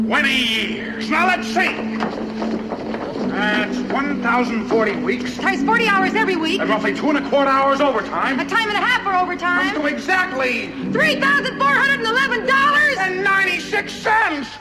20 years. Now let's see. That's 1,040 weeks. Times 40 hours every week. At roughly 2¼ hours overtime. A time and a half for overtime. Comes to exactly $3,411.96.